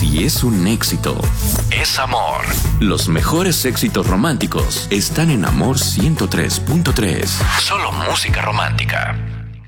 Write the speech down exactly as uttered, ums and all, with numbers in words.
y es un éxito. Es amor. Los mejores éxitos románticos están en Amor ciento tres punto tres. Solo música romántica.